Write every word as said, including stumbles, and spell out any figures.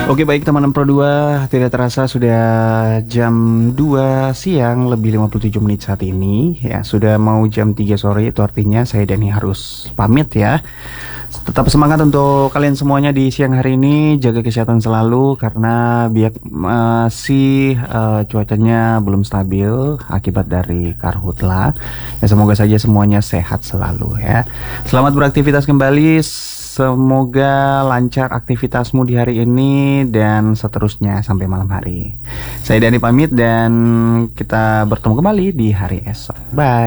Oke baik teman Pro dua, tidak terasa sudah jam dua siang lebih lima puluh tujuh menit saat ini. Ya, sudah mau jam tiga sore, itu artinya saya Dani harus pamit ya. Tetap semangat untuk kalian semuanya di siang hari ini, jaga kesehatan selalu karena biar masih eh, cuacanya belum stabil akibat dari karhutla. Ya semoga saja semuanya sehat selalu ya. Selamat beraktivitas kembali. Semoga lancar aktivitasmu di hari ini dan seterusnya sampai malam hari. Saya Dani pamit dan kita bertemu kembali di hari esok. Bye.